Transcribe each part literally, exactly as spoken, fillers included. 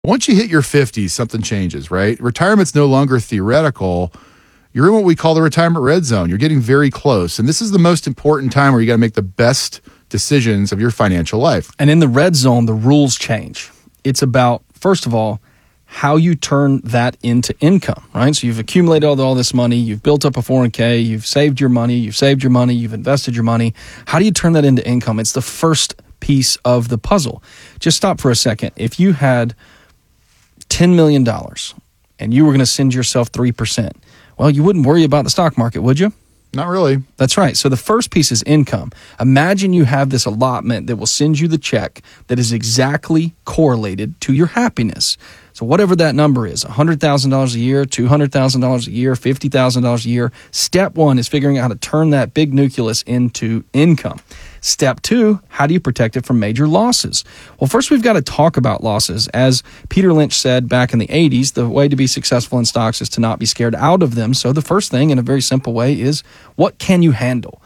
Once you hit your fifties, something changes, right? Retirement's no longer theoretical. You're in what we call the retirement red zone. You're getting very close. And this is the most important time where you got to make the best decisions of your financial life. And in the red zone, the rules change. It's about, first of all, how you turn that into income, right? So you've accumulated all, all this money, you've built up a four oh one k, you've saved your money, you've saved your money, you've invested your money. How do you turn that into income? It's the first piece of the puzzle. Just stop for a second. If you had ten million dollars and you were going to send yourself three percent, well, you wouldn't worry about the stock market, would you? Not really. That's right. So the first piece is income. Imagine you have this allotment that will send you the check that is exactly correlated to your happiness. So whatever that number is, one hundred thousand dollars a year, two hundred thousand dollars a year, fifty thousand dollars a year, step one is figuring out how to turn that big nucleus into income. Step two, how do you protect it from major losses? Well, first we've got to talk about losses. As Peter Lynch said back in the eighties, the way to be successful in stocks is to not be scared out of them. So the first thing, in a very simple way, is what can you handle?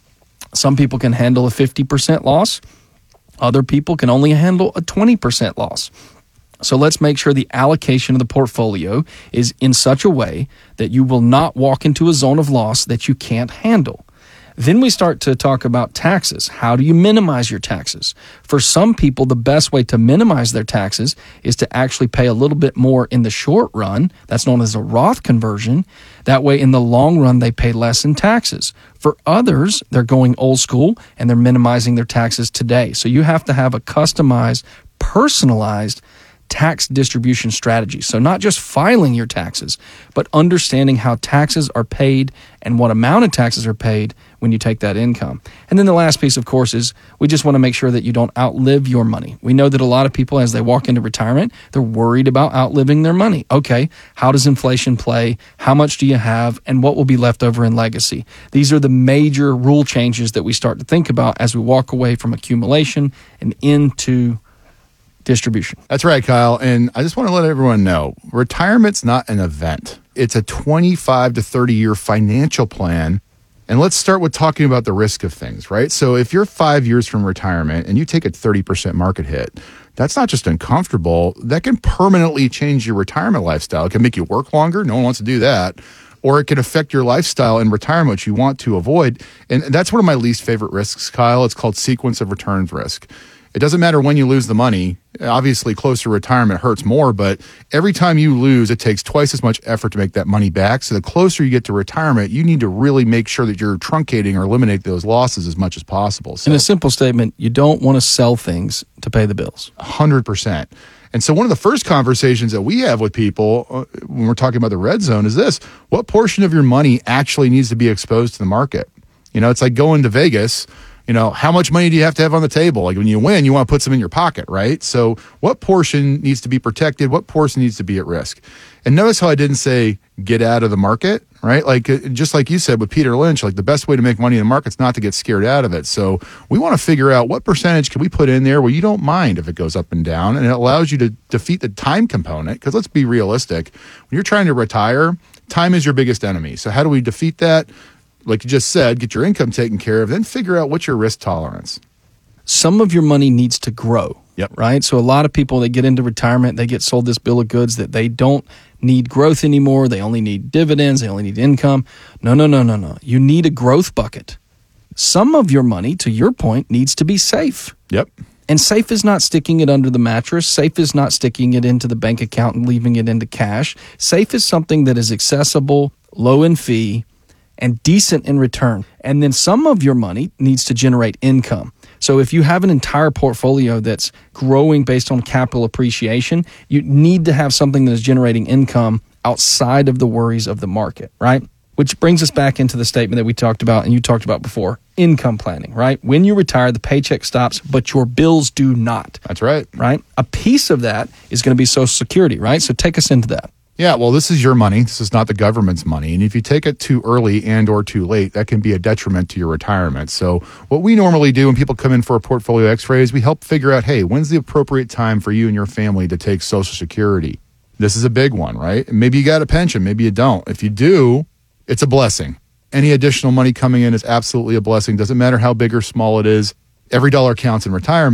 Some people can handle a fifty percent loss. Other people can only handle a twenty percent loss. So let's make sure the allocation of the portfolio is in such a way that you will not walk into a zone of loss that you can't handle. Then we start to talk about taxes. How do you minimize your taxes? For some people, the best way to minimize their taxes is to actually pay a little bit more in the short run. That's known as a Roth conversion. That way, in the long run, they pay less in taxes. For others, they're going old school and they're minimizing their taxes today. So you have to have a customized, personalized tax distribution strategy. So not just filing your taxes, but understanding how taxes are paid and what amount of taxes are paid when you take that income. And then the last piece, of course, is we just want to make sure that you don't outlive your money. We know that a lot of people, as they walk into retirement, they're worried about outliving their money. Okay, how does inflation play? How much do you have? And what will be left over in legacy? These are the major rule changes that we start to think about as we walk away from accumulation and into distribution. That's right, Kyle. And I just want to let everyone know, retirement's not an event. It's a twenty-five to thirty year financial plan. And let's start with talking about the risk of things, right? So if you're five years from retirement and you take a thirty percent market hit, that's not just uncomfortable. That can permanently change your retirement lifestyle. It can make you work longer. No one wants to do that. Or it can affect your lifestyle in retirement, which you want to avoid. And that's one of my least favorite risks, Kyle. It's called sequence of returns risk. It doesn't matter when you lose the money. Obviously, closer to retirement hurts more, but every time you lose, it takes twice as much effort to make that money back. So the closer you get to retirement, you need to really make sure that you're truncating or eliminate those losses as much as possible. So, in a simple statement, you don't want to sell things to pay the bills. one hundred percent. And so one of the first conversations that we have with people uh, when we're talking about the red zone is this: what portion of your money actually needs to be exposed to the market? You know, it's like going to Vegas. You know, how much money do you have to have on the table? Like when you win, you want to put some in your pocket, right? So what portion needs to be protected? What portion needs to be at risk? And notice how I didn't say get out of the market, right? Like just like you said with Peter Lynch, like the best way to make money in the market is not to get scared out of it. So we want to figure out what percentage can we put in there where you don't mind if it goes up and down, and it allows you to defeat the time component. Because let's be realistic, when you're trying to retire, time is your biggest enemy. So how do we defeat that? Like you just said, get your income taken care of, then figure out what's your risk tolerance. Some of your money needs to grow, yep. right? So a lot of people, they get into retirement, they get sold this bill of goods that they don't need growth anymore. They only need dividends. They only need income. No, no, no, no, no. You need a growth bucket. Some of your money, to your point, needs to be safe. Yep. And safe is not sticking it under the mattress. Safe is not sticking it into the bank account and leaving it into cash. Safe is something that is accessible, low in fee, and decent in return. And then some of your money needs to generate income. So if you have an entire portfolio that's growing based on capital appreciation, you need to have something that is generating income outside of the worries of the market, right? Which brings us back into the statement that we talked about and you talked about before, income planning, right? When you retire, the paycheck stops, but your bills do not. That's right. Right? A piece of that is going to be Social Security, right? So take us into that. Yeah, well, this is your money. This is not the government's money. And if you take it too early and or too late, that can be a detriment to your retirement. So what we normally do when people come in for a portfolio x-ray is we help figure out, hey, when's the appropriate time for you and your family to take Social Security? This is a big one, right? Maybe you got a pension, maybe you don't. If you do, it's a blessing. Any additional money coming in is absolutely a blessing. Doesn't matter how big or small it is. Every dollar counts in retirement.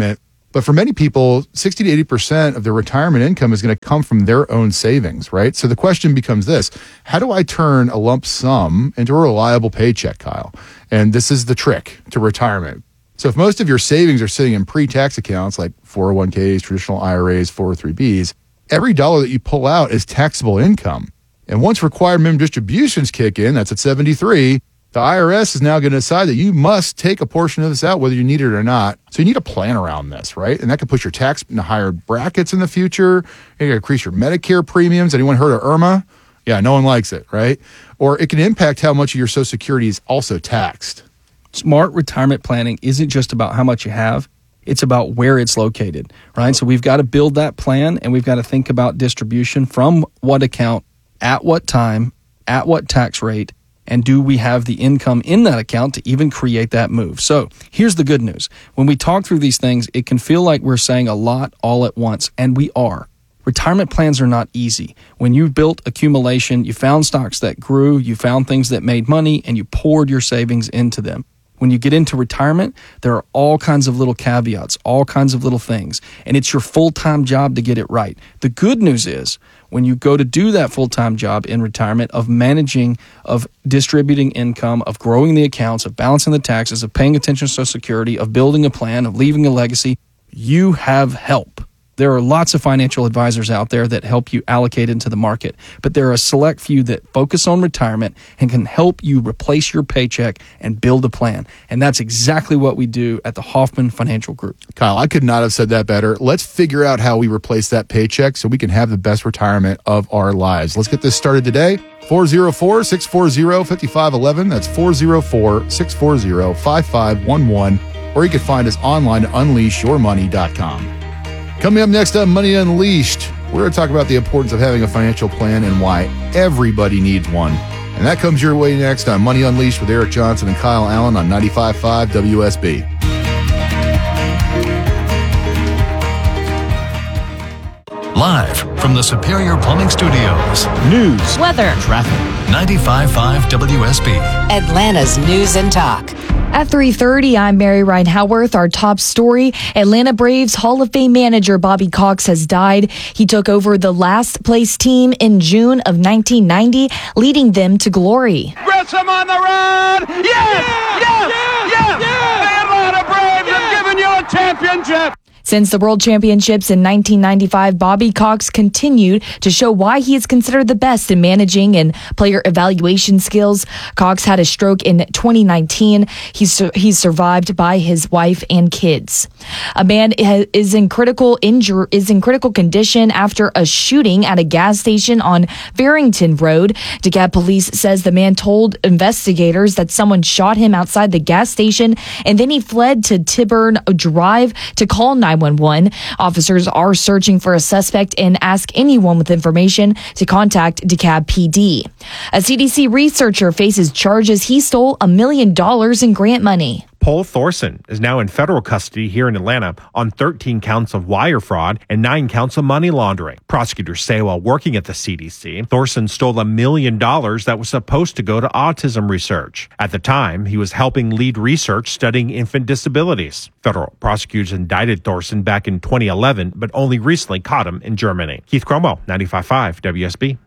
But for many people, sixty to eighty percent of their retirement income is going to come from their own savings, right? So the question becomes this: how do I turn a lump sum into a reliable paycheck, Kyle? And this is the trick to retirement. So if most of your savings are sitting in pre-tax accounts like four oh one k's, traditional I R As, four oh three b's, every dollar that you pull out is taxable income. And once required minimum distributions kick in, that's at seventy-three, the I R S is now going to decide that you must take a portion of this out whether you need it or not. So you need a plan around this, right? And that could push your tax into higher brackets in the future. You're going to increase your Medicare premiums. Anyone heard of IRMA? Yeah, no one likes it, right? Or it can impact how much of your Social Security is also taxed. Smart retirement planning isn't just about how much you have. It's about where it's located, right? So we've got to build that plan, and we've got to think about distribution from what account, at what time, at what tax rate, and do we have the income in that account to even create that move? So here's the good news. When we talk through these things, it can feel like we're saying a lot all at once, and we are. Retirement plans are not easy. When you built accumulation, you found stocks that grew, you found things that made money, and you poured your savings into them. When you get into retirement, there are all kinds of little caveats, all kinds of little things, and it's your full-time job to get it right. The good news is, when you go to do that full-time job in retirement of managing, of distributing income, of growing the accounts, of balancing the taxes, of paying attention to Social Security, of building a plan, of leaving a legacy, you have help. There are lots of financial advisors out there that help you allocate into the market, but there are a select few that focus on retirement and can help you replace your paycheck and build a plan. And that's exactly what we do at the Hoffman Financial Group. Kyle, I could not have said that better. Let's figure out how we replace that paycheck so we can have the best retirement of our lives. Let's get this started today. four oh four, six four zero, five five one one. That's four oh four, six four zero, five five one one. Or you can find us online at unleash your money dot com. Coming up next on Money Unleashed, we're going to talk about the importance of having a financial plan and why everybody needs one. And that comes your way next on Money Unleashed with Eric Johnson and Kyle Allen on ninety-five point five W S B. Live from the Superior Plumbing Studios. News, weather, traffic. ninety-five point five W S B. Atlanta's News and Talk. At three thirty, I'm Mary Ryan Howarth. Our top story, Atlanta Braves Hall of Fame manager Bobby Cox has died. He took over the last place team in June of nineteen ninety, leading them to glory. Grissom on the run! Yes! Yes! Yes! Yes! yes! The Atlanta Braves yes! have given you a championship! Since the World Championships in nineteen ninety-five, Bobby Cox continued to show why he is considered the best in managing and player evaluation skills. Cox had a stroke in twenty nineteen. He's, he's survived by his wife and kids. A man is in critical injury, is in critical condition after a shooting at a gas station on Farrington Road. DeKalb police says the man told investigators that someone shot him outside the gas station, and then he fled to Tiburn Drive to call nine one one. Officers are searching for a suspect and ask anyone with information to contact DeKalb P D. A C D C researcher faces charges he stole a million dollars in grant money. Paul Thorson is now in federal custody here in Atlanta on thirteen counts of wire fraud and nine counts of money laundering. Prosecutors say while working at the C D C, Thorson stole a million dollars that was supposed to go to autism research. At the time, he was helping lead research studying infant disabilities. Federal prosecutors indicted Thorson back in twenty eleven, but only recently caught him in Germany. Keith Cromwell, ninety-five point five W S B.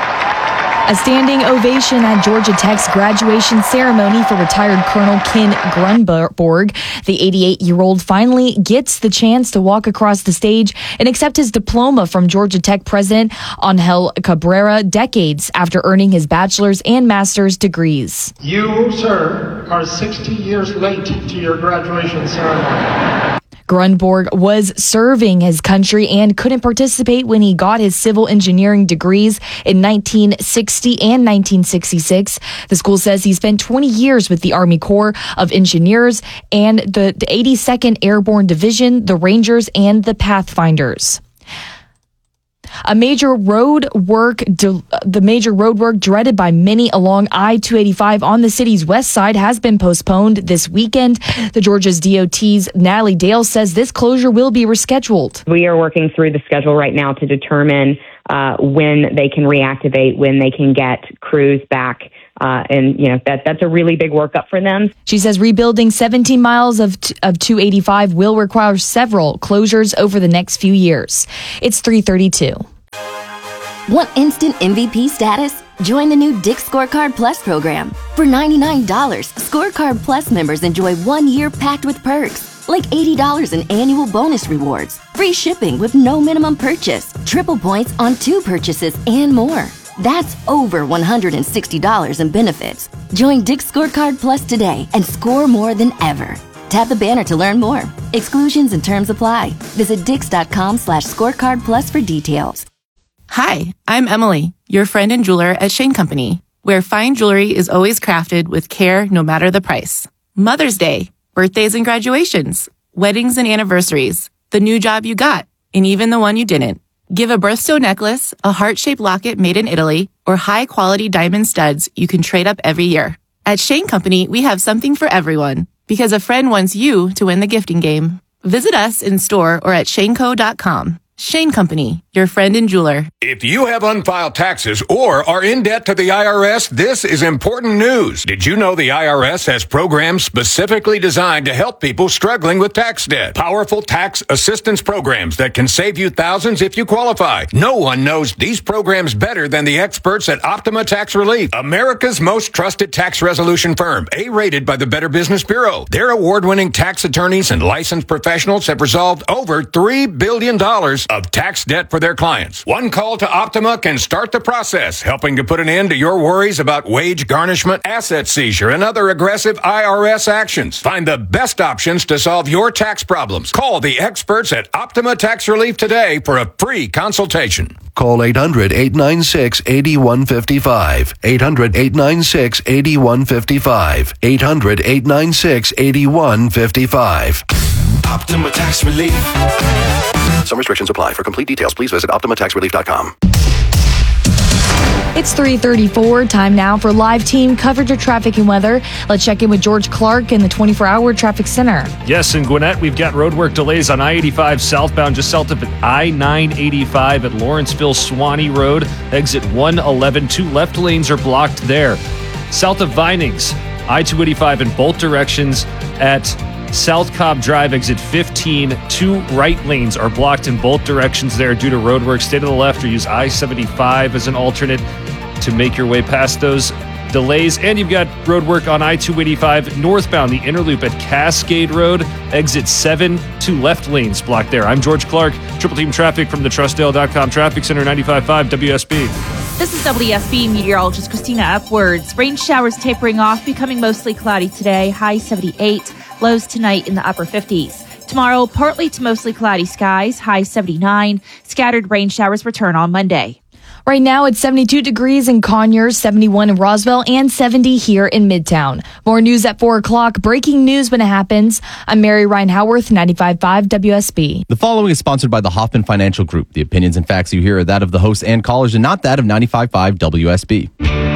A standing ovation at Georgia Tech's graduation ceremony for retired Colonel Ken Grunborg. The eighty-eight-year-old finally gets the chance to walk across the stage and accept his diploma from Georgia Tech President Angel Cabrera decades after earning his bachelor's and master's degrees. You, sir, are sixty years late to your graduation ceremony. Grunborg was serving his country and couldn't participate when he got his civil engineering degrees in nineteen sixty and nineteen sixty-six. The school says he spent twenty years with the Army Corps of Engineers and the, the eighty-second Airborne Division, the Rangers, and the Pathfinders. A major road work, the major road work dreaded by many along I two eighty-five on the city's west side has been postponed this weekend. The Georgia's D O T's Natalie Dale says this closure will be rescheduled. We are working through the schedule right now to determine uh, when they can reactivate, when they can get crews back. Uh, and, you know, that that's a really big workup for them. She says rebuilding seventeen miles of, t- of two eighty-five will require several closures over the next few years. It's three thirty-two. Want instant M V P status? Join the new Dick's Scorecard Plus program. For ninety-nine dollars, Scorecard Plus members enjoy one year packed with perks, like eighty dollars in annual bonus rewards, free shipping with no minimum purchase, triple points on two purchases, and more. That's over one hundred sixty dollars in benefits. Join Dick's Scorecard Plus today and score more than ever. Tap the banner to learn more. Exclusions and terms apply. Visit dix.com slash scorecard plus for details. Hi, I'm Emily, your friend and jeweler at Shane Company, where fine jewelry is always crafted with care no matter the price. Mother's Day, birthdays and graduations, weddings and anniversaries, the new job you got, and even the one you didn't. Give a birthstone necklace, a heart-shaped locket made in Italy, or high-quality diamond studs you can trade up every year. At Shane Company, we have something for everyone, because a friend wants you to win the gifting game. Visit us in store or at shane co dot com. Shane Company, your friend and jeweler. If you have unfiled taxes or are in debt to the I R S, this is important news. Did you know the I R S has programs specifically designed to help people struggling with tax debt? Powerful tax assistance programs that can save you thousands if you qualify. No one knows these programs better than the experts at Optima Tax Relief, America's most trusted tax resolution firm, A-rated by the Better Business Bureau. Their award-winning tax attorneys and licensed professionals have resolved over three billion dollars of tax debt for their clients. One call to Optima can start the process, helping to put an end to your worries about wage garnishment, asset seizure, and other aggressive I R S actions. Find the best options to solve your tax problems. Call the experts at Optima Tax Relief today for a free consultation. Call eight hundred, eight nine six, eight one five five. eight hundred, eight nine six, eight one five five. eight hundred, eight nine six, eight one five five. Optima Tax Relief. Some restrictions apply. For complete details, please visit optima tax relief dot com. It's three thirty-four. Time now for live team coverage of traffic and weather. Let's check in with George Clark in the twenty-four hour traffic center. Yes, in Gwinnett, we've got roadwork delays on I eighty-five southbound just south of I nine eighty-five at Lawrenceville Swanee Road. Exit one eleven. Two left lanes are blocked there. South of Vinings, I two eighty-five in both directions at South Cobb Drive, exit fifteen. Two right lanes are blocked in both directions there due to roadwork. Stay to the left or use I seventy-five as an alternate to make your way past those delays. And you've got roadwork on I two eighty-five northbound, the inner loop at Cascade Road, exit seven. Two left lanes blocked there. I'm George Clark, Triple Team Traffic from the Trustdale dot com Traffic Center, ninety-five point five W S B. This is W S B meteorologist Christina Upwards. Rain showers tapering off, becoming mostly cloudy today. High seventy-eight. Lows tonight in the upper fifties. Tomorrow, partly to mostly cloudy skies. High seventy-nine. Scattered rain showers return on Monday. Right now, it's seventy-two degrees in Conyers, seventy-one in Roswell, and seventy here in Midtown. More news at four o'clock. Breaking news when it happens. I'm Mary Ryan Howarth, ninety-five point five W S B. The following is sponsored by the Hoffman Financial Group. The opinions and facts you hear are that of the hosts and callers and not that of ninety-five point five W S B.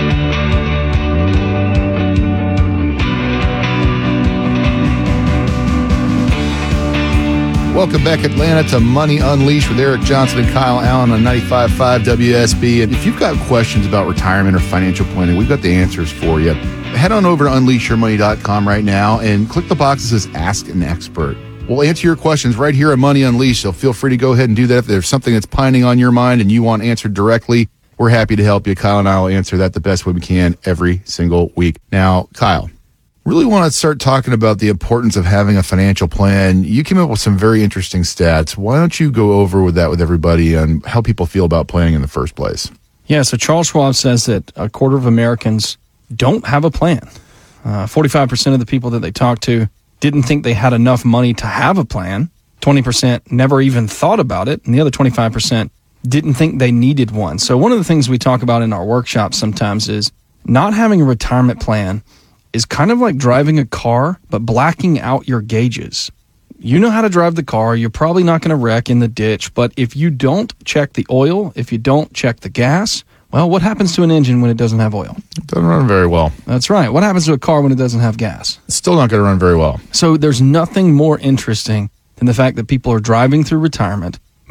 Welcome back, Atlanta, to Money Unleashed with Eric Johnson and Kyle Allen on ninety-five point five W S B. And if you've got questions about retirement or financial planning, we've got the answers for you. Head on over to unleash your money dot com right now and click the box that says Ask an Expert. We'll answer your questions right here at Money Unleashed, so feel free to go ahead and do that. If there's something that's pining on your mind and you want answered directly, we're happy to help you. Kyle and I will answer that the best way we can every single week. Now, Kyle, really want to start talking about the importance of having a financial plan. You came up with some very interesting stats. Why don't you go over with that with everybody and how people feel about planning in the first place? Yeah, so Charles Schwab says that a quarter of Americans don't have a plan. Uh, forty-five percent of the people that they talked to didn't think they had enough money to have a plan. twenty percent never even thought about it. And the other twenty-five percent didn't think they needed one. So one of the things we talk about in our workshops sometimes is not having a retirement plan is kind of like driving a car, but blacking out your gauges. You know how to drive the car. You're probably not going to wreck in the ditch, but if you don't check the oil, if you don't check the gas, well, what happens to an engine when it doesn't have oil? It doesn't run very well. That's right. What happens to a car when it doesn't have gas? It's still not going to run very well. So there's nothing more interesting than the fact that people are driving through retirement,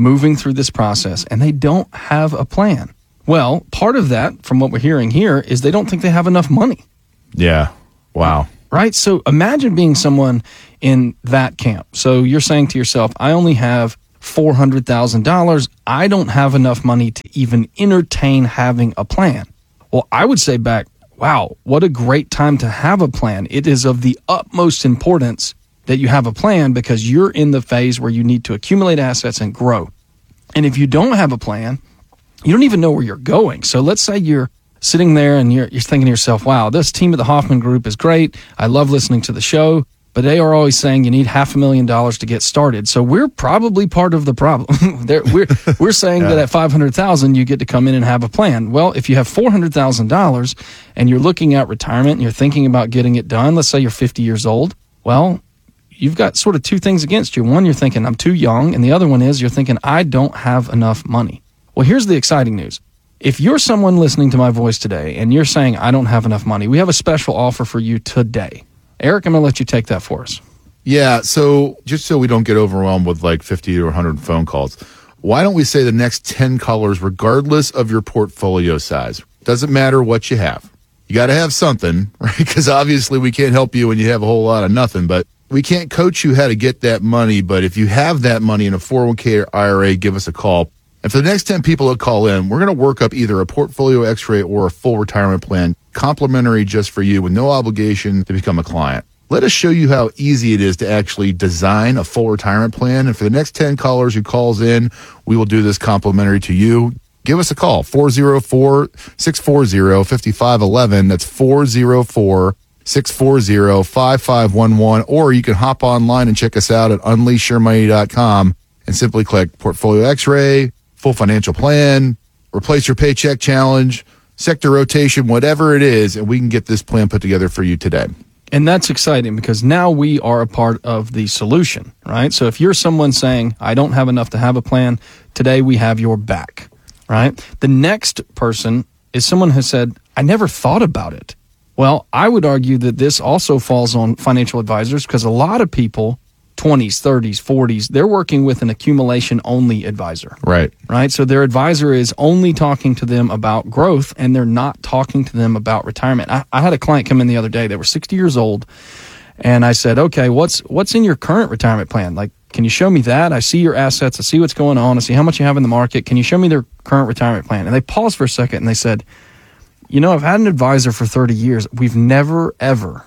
moving through this process and they don't have a plan. Well, part of that, from what we're hearing here, is they don't think they have enough money. Yeah. Wow. Right? So imagine being someone in that camp. So you're saying to yourself, I only have four hundred thousand dollars. I don't have enough money to even entertain having a plan. Well, I would say back, wow, what a great time to have a plan. It is of the utmost importance that you have a plan because you're in the phase where you need to accumulate assets and grow. And if you don't have a plan, you don't even know where you're going. So let's say you're sitting there and you're, you're thinking to yourself, wow, this team at the Hoffman Group is great. I love listening to the show, but they are always saying you need half a million dollars to get started. So we're probably part of the problem. we're, we're saying yeah. that at five hundred thousand dollars, you get to come in and have a plan. Well, if you have four hundred thousand dollars and you're looking at retirement and you're thinking about getting it done, let's say you're fifty years old, well, you've got sort of two things against you. One, you're thinking, I'm too young. And the other one is you're thinking, I don't have enough money. Well, here's the exciting news. If you're someone listening to my voice today and you're saying, I don't have enough money, we have a special offer for you today. Eric, I'm going to let you take that for us. Yeah, so just so we don't get overwhelmed with like fifty or one hundred phone calls, why don't we say the next ten colors regardless of your portfolio size? Doesn't matter what you have. You got to have something, right? Because obviously we can't help you when you have a whole lot of nothing, but we can't coach you how to get that money. But if you have that money in a four oh one k or I R A, give us a call. And for the next ten people that call in, we're going to work up either a portfolio x-ray or a full retirement plan, complimentary just for you with no obligation to become a client. Let us show you how easy it is to actually design a full retirement plan. And for the next ten callers who calls in, we will do this complimentary to you. Give us a call, four oh four, six four zero, five five one one. That's four oh four, six four zero, five five one one. Or you can hop online and check us out at unleash your money dot com and simply click Portfolio X-ray, Full Financial Plan, Replace Your Paycheck Challenge, Sector Rotation, whatever it is, and we can get this plan put together for you today. And that's exciting because now we are a part of the solution, right? So if you're someone saying, I don't have enough to have a plan, today we have your back, right? The next person is someone who said, I never thought about it. Well, I would argue that this also falls on financial advisors because a lot of people, twenties, thirties, forties, they're working with an accumulation-only advisor. Right. Right? So their advisor is only talking to them about growth, and they're not talking to them about retirement. I, I had a client come in the other day. They were sixty years old, and I said, okay, what's what's in your current retirement plan? Like, can you show me that? I see your assets. I see what's going on. I see how much you have in the market. Can you show me their current retirement plan? And they paused for a second, and they said, you know, I've had an advisor for thirty years. We've never, ever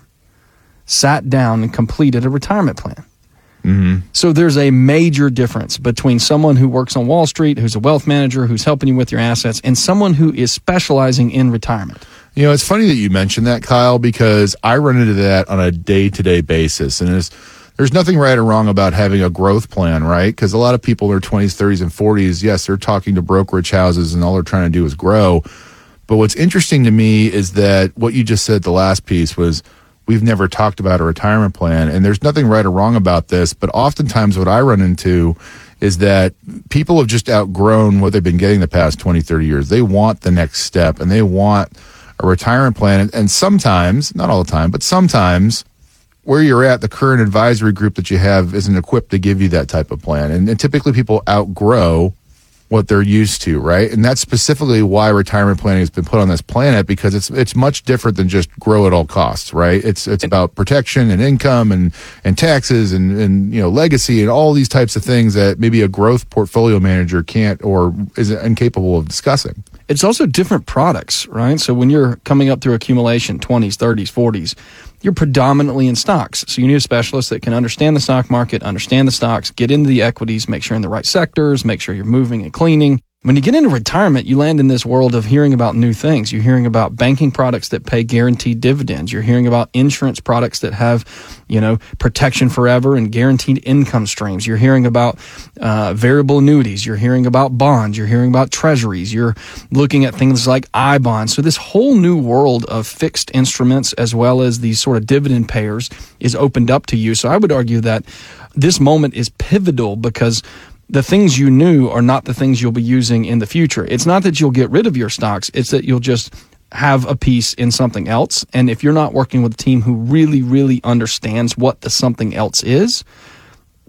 sat down and completed a retirement plan. Mm-hmm. So there's a major difference between someone who works on Wall Street, who's a wealth manager, who's helping you with your assets, and someone who is specializing in retirement. You know, it's funny that you mentioned that, Kyle, because I run into that on a day-to-day basis. And it's, there's nothing right or wrong about having a growth plan, right? Because a lot of people in their twenties, thirties, and forties, yes, they're talking to brokerage houses and all they're trying to do is grow. But what's interesting to me is that what you just said, the last piece, was we've never talked about a retirement plan, and there's nothing right or wrong about this, but oftentimes what I run into is that people have just outgrown what they've been getting the past twenty, thirty years. They want the next step, and they want a retirement plan, and sometimes, not all the time, but sometimes where you're at, the current advisory group that you have isn't equipped to give you that type of plan, and, and typically people outgrow what they're used to, right? And that's specifically why retirement planning has been put on this planet, because it's it's much different than just grow at all costs, right? It's it's about protection and income and and taxes and and you know legacy and all these types of things that maybe a growth portfolio manager can't or is incapable of discussing. It's also different products, right? So when you're coming up through accumulation, twenties, thirties, forties, you're predominantly in stocks. So you need a specialist that can understand the stock market, understand the stocks, get into the equities, make sure you're in the right sectors, make sure you're moving and cleaning. When you get into retirement, you land in this world of hearing about new things. You're hearing about banking products that pay guaranteed dividends. You're hearing about insurance products that have, you know, protection forever and guaranteed income streams. You're hearing about uh, variable annuities. You're hearing about bonds. You're hearing about treasuries. You're looking at things like I bonds. So this whole new world of fixed instruments as well as these sort of dividend payers is opened up to you. So I would argue that this moment is pivotal because the things you knew are not the things you'll be using in the future. It's not that you'll get rid of your stocks. It's that you'll just have a piece in something else. And if you're not working with a team who really, really understands what the something else is,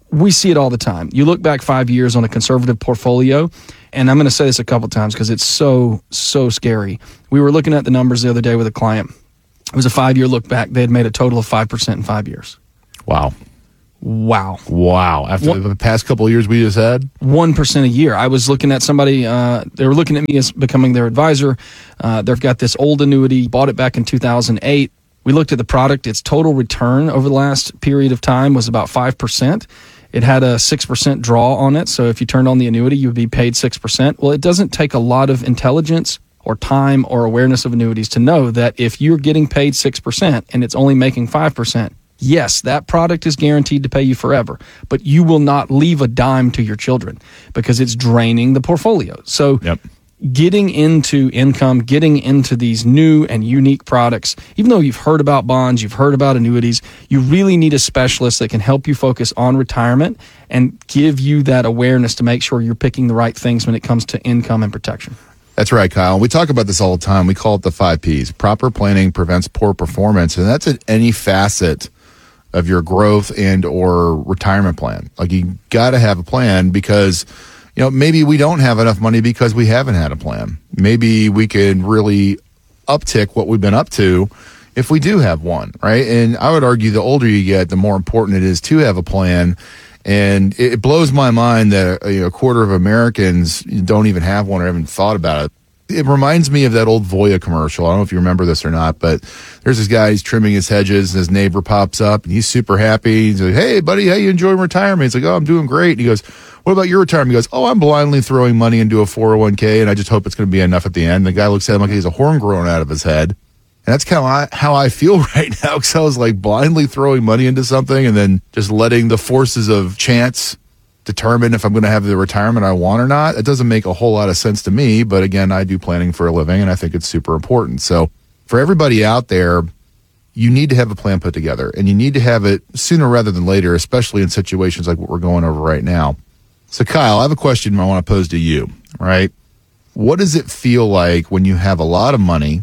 we see it all the time. You look back five years on a conservative portfolio, and I'm going to say this a couple times because it's so, so scary. We were looking at the numbers the other day with a client. It was a five-year look back. They had made a total of five percent in five years. Wow. Wow. Wow. After One, the past couple of years we just had? one percent a year. I was looking at somebody, uh, they were looking at me as becoming their advisor. Uh, they've got this old annuity, bought it back in two thousand eight. We looked at the product. Its total return over the last period of time was about five percent. It had a six percent draw on it. So if you turned on the annuity, you would be paid six percent. Well, it doesn't take a lot of intelligence or time or awareness of annuities to know that if you're getting paid six percent and it's only making five percent, yes, that product is guaranteed to pay you forever, but you will not leave a dime to your children because it's draining the portfolio. So yep. Getting into income, getting into these new and unique products, even though you've heard about bonds, you've heard about annuities, you really need a specialist that can help you focus on retirement and give you that awareness to make sure you're picking the right things when it comes to income and protection. That's right, Kyle. We talk about this all the time. We call it the five Ps. Proper planning prevents poor performance, and that's at any facet of your growth and or retirement plan. Like, you got to have a plan because, you know, maybe we don't have enough money because we haven't had a plan. Maybe we could really uptick what we've been up to if we do have one, right? And I would argue the older you get, the more important it is to have a plan. And it blows my mind that a, you know, a quarter of Americans don't even have one or haven't thought about it. It reminds me of that old Voya commercial. I don't know if you remember this or not, but there's this guy, he's trimming his hedges, and his neighbor pops up, and he's super happy. He's like, "Hey, buddy, how you enjoying retirement?" He's like, "Oh, I'm doing great." And he goes, "What about your retirement?" He goes, "Oh, I'm blindly throwing money into a four oh one k, and I just hope it's going to be enough at the end." And the guy looks at him like he's a horn growing out of his head. And that's kind of how I feel right now, because I was like blindly throwing money into something and then just letting the forces of chance determine if I'm going to have the retirement I want or not. It doesn't make a whole lot of sense to me, but again, I do planning for a living, and I think it's super important. So for everybody out there, you need to have a plan put together, and you need to have it sooner rather than later, especially in situations like what we're going over right now. So Kyle, I have a question I want to pose to you, right? What does it feel like when you have a lot of money,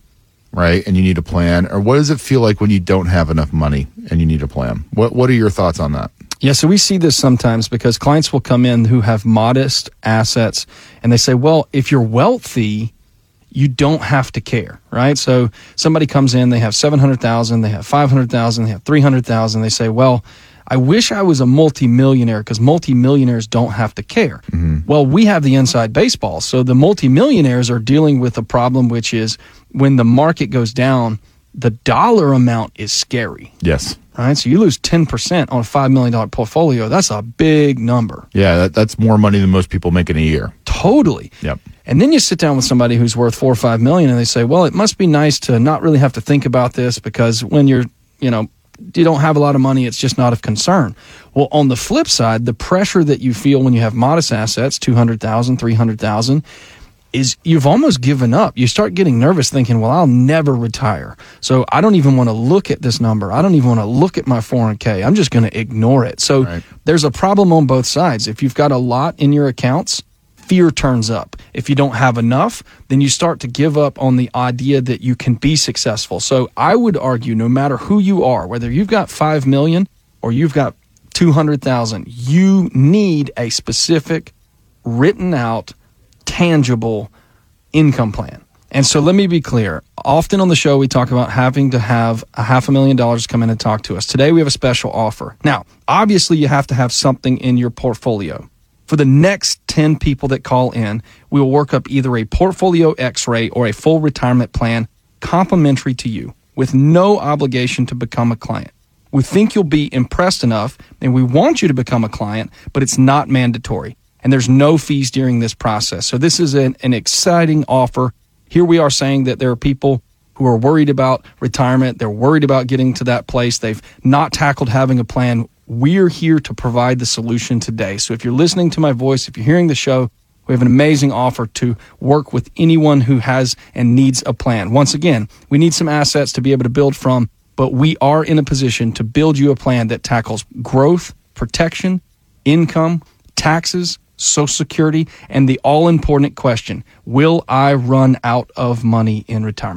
right, and you need a plan, or what does it feel like when you don't have enough money and you need a plan? What What are your thoughts on that? Yeah, so we see this sometimes because clients will come in who have modest assets, and they say, well, if you're wealthy, you don't have to care, right? So somebody comes in, they have seven hundred thousand dollars, they have five hundred thousand dollars, they have three hundred thousand dollars. They say, well, I wish I was a multimillionaire because multimillionaires don't have to care. Mm-hmm. Well, we have the inside baseball. So the multimillionaires are dealing with a problem, which is when the market goes down, the dollar amount is scary. Yes. Right? So you lose ten percent on a five million dollars portfolio. That's a big number. Yeah, that, that's more money than most people make in a year. Totally. Yep. And then you sit down with somebody who's worth four or five million, and they say, well, it must be nice to not really have to think about this because when you're, you know, you don't have a lot of money, it's just not of concern. Well, on the flip side, the pressure that you feel when you have modest assets, two hundred thousand dollars, three hundred thousand dollars, is you've almost given up. You start getting nervous thinking, well, I'll never retire. So I don't even want to look at this number. I don't even want to look at my four oh one k. I'm just going to ignore it. So right. There's a problem on both sides. If you've got a lot in your accounts, fear turns up. If you don't have enough, then you start to give up on the idea that you can be successful. So I would argue no matter who you are, whether you've got five million dollars or you've got two hundred thousand dollars, you need a specific written out tangible income plan. And so let me be clear. Often on the show, we talk about having to have a half a million dollars come in and talk to us. Today, we have a special offer. Now, obviously, you have to have something in your portfolio. For the next ten people that call in, we will work up either a portfolio x-ray or a full retirement plan complimentary to you with no obligation to become a client. We think you'll be impressed enough, and we want you to become a client, but it's not mandatory. And there's no fees during this process. So this is an, an exciting offer. Here we are saying that there are people who are worried about retirement. They're worried about getting to that place. They've not tackled having a plan. We're here to provide the solution today. So if you're listening to my voice, if you're hearing the show, we have an amazing offer to work with anyone who has and needs a plan. Once again, we need some assets to be able to build from, but we are in a position to build you a plan that tackles growth, protection, income, taxes, Social Security, and the all-important question, will I run out of money in retirement?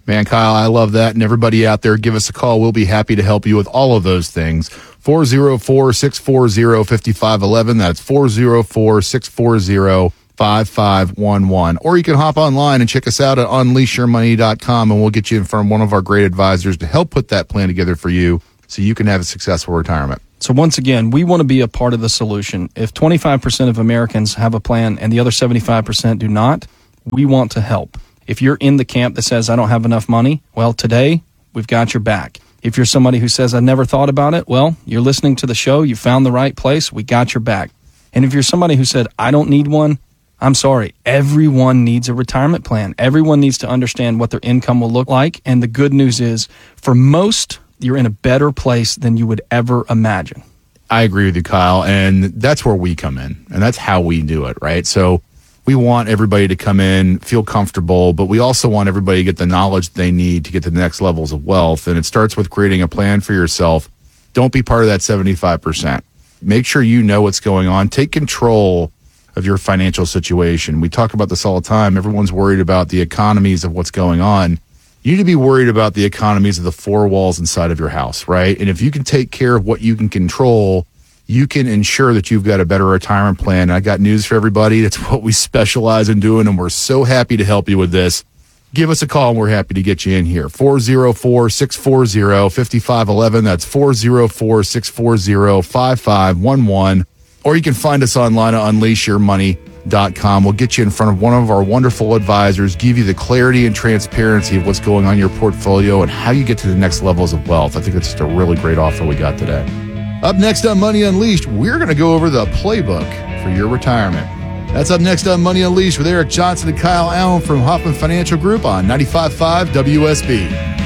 Man, Kyle, I love that. And everybody out there, give us a call. We'll be happy to help you with all of those things. four oh four, six four zero, five five one one. That's four oh four, six four zero, five five one one. Or you can hop online and check us out at unleash your money dot com, and we'll get you in front of one of our great advisors to help put that plan together for you so you can have a successful retirement. So once again, we want to be a part of the solution. If twenty-five percent of Americans have a plan and the other seventy-five percent do not, we want to help. If you're in the camp that says, I don't have enough money, well, today, we've got your back. If you're somebody who says, I never thought about it, well, you're listening to the show, you found the right place, we got your back. And if you're somebody who said, I don't need one, I'm sorry, everyone needs a retirement plan. Everyone needs to understand what their income will look like. And the good news is, for most, you're in a better place than you would ever imagine. I agree with you, Kyle, and that's where we come in, and that's how we do it, right? So we want everybody to come in, feel comfortable, but we also want everybody to get the knowledge they need to get to the next levels of wealth, and it starts with creating a plan for yourself. Don't be part of that seventy-five percent. Make sure you know what's going on. Take control of your financial situation. We talk about this all the time. Everyone's worried about the economies of what's going on. You need to be worried about the economies of the four walls inside of your house, right? And if you can take care of what you can control, you can ensure that you've got a better retirement plan. I got news for everybody. That's what we specialize in doing, and we're so happy to help you with this. Give us a call, and we're happy to get you in here. four oh four, six four zero, five five one one. That's four oh four, six four zero, five five one one. Or you can find us online at unleash your money dot com. We'll get you in front of one of our wonderful advisors, give you the clarity and transparency of what's going on in your portfolio and how you get to the next levels of wealth. I think it's just a really great offer we got today. Up next on Money Unleashed, we're going to go over the playbook for your retirement. That's up next on Money Unleashed with Eric Johnson and Kyle Allen from Hoffman Financial Group on ninety-five point five W S B.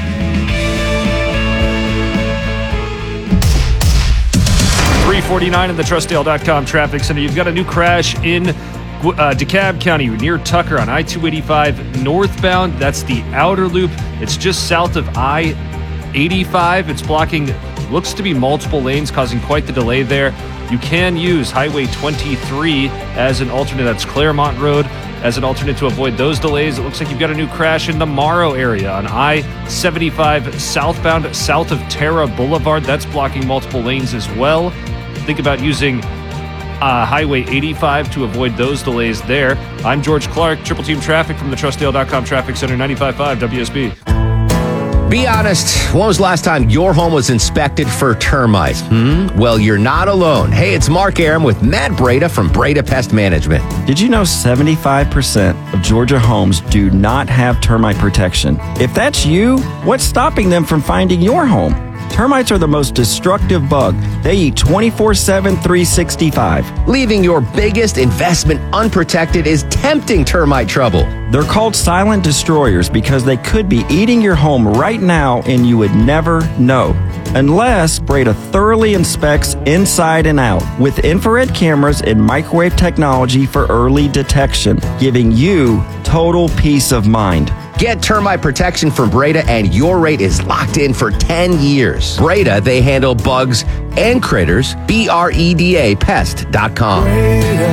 three forty-nine in the Trustdale dot com traffic center. You've got a new crash in uh, DeKalb County near Tucker on I two eighty-five northbound. That's the outer loop. It's just south of I eighty-five. It's blocking, looks to be multiple lanes, causing quite the delay there. You can use Highway twenty-three as an alternate. That's Claremont Road as an alternate to avoid those delays. It looks like you've got a new crash in the Morrow area on I seventy-five southbound, south of Terra Boulevard. That's blocking multiple lanes as well. Think about using uh, Highway eighty-five to avoid those delays there. I'm George Clark, Triple Team Traffic from the Trustdale dot com Traffic Center, ninety-five point five W S B. Be honest, when was the last time your home was inspected for termites? Hmm? Well, you're not alone. Hey, it's Mark Aram with Matt Breda from Breda Pest Management. Did you know seventy-five percent of Georgia homes do not have termite protection? If that's you, what's stopping them from finding your home? Termites are the most destructive bug. They eat twenty-four seven, three sixty-five. Leaving your biggest investment unprotected is tempting termite trouble. They're called silent destroyers because they could be eating your home right now and you would never know. Unless Breda thoroughly inspects inside and out with infrared cameras and microwave technology for early detection, giving you total peace of mind. Get termite protection from Breda and your rate is locked in for ten years. Breda, they handle bugs and critters. B R E D A pest dot com. Breda,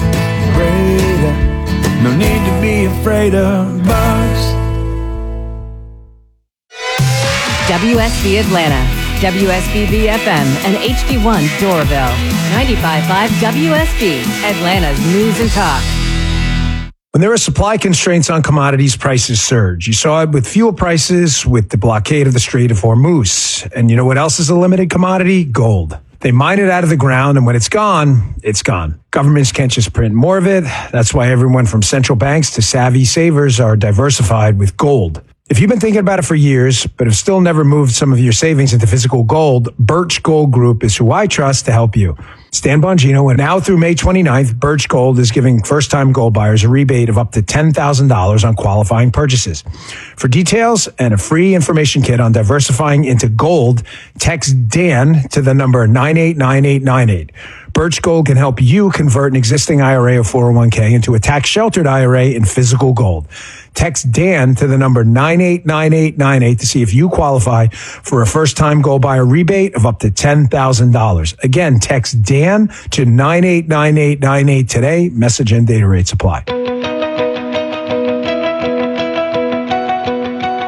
Breda, no need to be afraid of bugs. W S B Atlanta, W S B B F M, and H D one Doraville. ninety-five point five W S B, Atlanta's News and Talk. When there are supply constraints on commodities, prices surge. You saw it with fuel prices, with the blockade of the Strait of Hormuz. And you know what else is a limited commodity? Gold. They mine it out of the ground, and when it's gone, it's gone. Governments can't just print more of it. That's why everyone from central banks to savvy savers are diversified with gold. If you've been thinking about it for years, but have still never moved some of your savings into physical gold, Birch Gold Group is who I trust to help you. Stan Bongino, and now through May twenty-ninth, Birch Gold is giving first-time gold buyers a rebate of up to ten thousand dollars on qualifying purchases. For details and a free information kit on diversifying into gold, text Dan to the number nine eight nine eight nine eight. Birch Gold can help you convert an existing I R A or four oh one k into a tax-sheltered I R A in physical gold. Text Dan to the number nine eight nine eight nine eight to see if you qualify for a first-time gold buyer rebate of up to ten thousand dollars. Again, text Dan to nine eight nine eight nine eight today. Message and data rates apply.